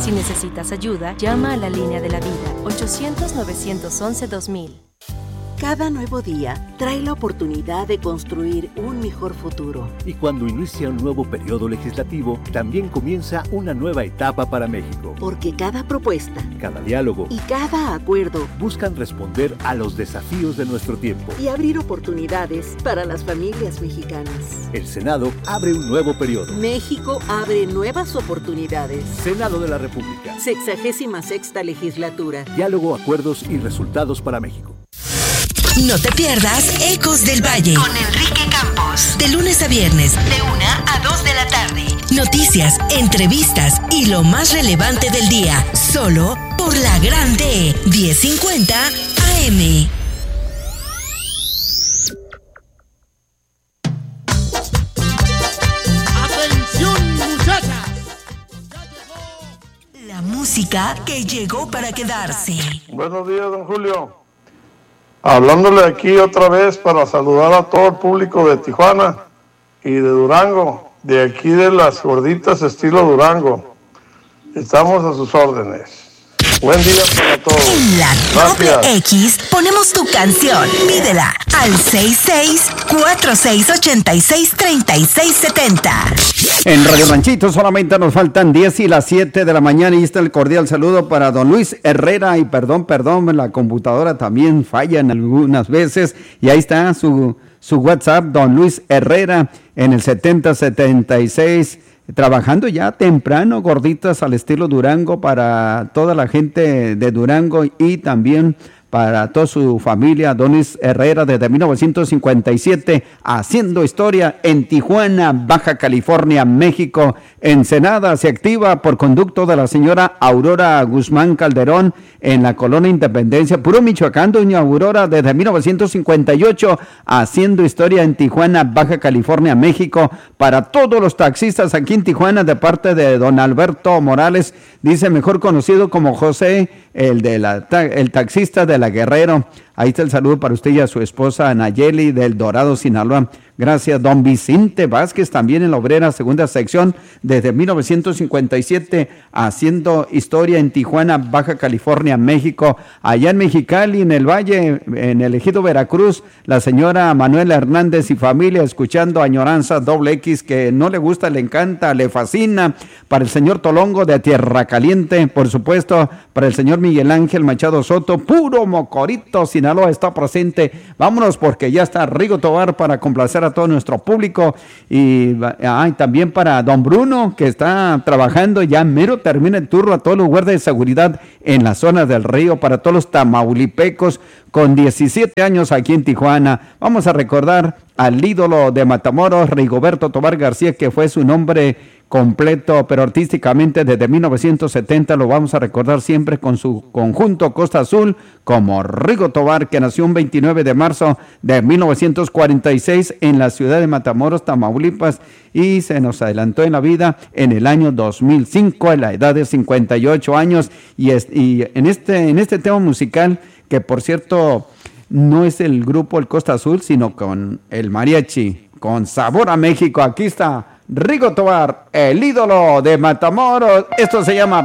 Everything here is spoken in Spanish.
Si necesitas ayuda, llama a la línea de la vida, 800-911-2000. Cada nuevo día trae la oportunidad de construir un mejor futuro. Y cuando inicia un nuevo periodo legislativo, también comienza una nueva etapa para México. Porque cada propuesta, cada diálogo y cada acuerdo buscan responder a los desafíos de nuestro tiempo y abrir oportunidades para las familias mexicanas. El Senado abre un nuevo periodo. México abre nuevas oportunidades. Senado de la República. 66ª legislatura. Diálogo, acuerdos y resultados para México. No te pierdas Ecos del Valle con Enrique Campos. De lunes a viernes, de 1 a 2 de la tarde. Noticias, entrevistas y lo más relevante del día. Solo por la Grande 1050 AM. ¡Atención, muchachas! La música que llegó para quedarse. Buenos días, don Julio. Hablándole aquí otra vez para saludar a todo el público de Tijuana y de Durango, de aquí de las gorditas estilo Durango. Estamos a sus órdenes. Buen día para todos. En la Doble X ponemos tu canción. Pídela al 66-4686-3670. En Radio Ranchito solamente nos faltan 10 y las 7 de la mañana y está el cordial saludo para don Luis Herrera. Y perdón, la computadora también falla en algunas veces. Y ahí está su WhatsApp, don Luis Herrera, en el 7076. Trabajando ya temprano, gorditas al estilo Durango para toda la gente de Durango y también para toda su familia. Don Luis Herrera desde 1957 haciendo historia en Tijuana, Baja California, México. Ensenada se activa por conducto de la señora Aurora Guzmán Calderón en la colonia Independencia, puro Michoacán. Doña Aurora desde 1958 haciendo historia en Tijuana, Baja California, México, para todos los taxistas aquí en Tijuana de parte de don Alberto Morales, dice mejor conocido como José, el taxista de la Guerrero. Ahí está el saludo para usted y a su esposa Nayeli del Dorado, Sinaloa. Gracias. Don Vicente Vázquez, también en la Obrera, segunda sección, desde 1957, haciendo historia en Tijuana, Baja California, México. Allá en Mexicali, en el Valle, en el Ejido Veracruz, la señora Manuela Hernández y familia, escuchando Añoranza Doble X, que no le gusta, le encanta, le fascina. Para el señor Tolongo de Tierra Caliente, por supuesto, para el señor Miguel Ángel Machado Soto, puro Mocorito, Sinaloa, está presente. Vámonos porque ya está Rigo Tobar para complacer a todo nuestro público y también para don Bruno, que está trabajando, ya mero termina el turno, a todos los guardias de seguridad en la zona del río, para todos los tamaulipecos con 17 años aquí en Tijuana. Vamos a recordar al ídolo de Matamoros, Rigoberto Tobar García, que fue su nombre completo, pero artísticamente desde 1970 lo vamos a recordar siempre con su conjunto Costa Azul como Rigo Tobar, que nació un 29 de marzo de 1946 en la ciudad de Matamoros, Tamaulipas, y se nos adelantó en la vida en el año 2005 a la edad de 58 años. Y en este tema musical, que por cierto no es el grupo El Costa Azul, sino con el mariachi, con sabor a México. Aquí está Rigo Tobar, el ídolo de Matamoros. Esto se llama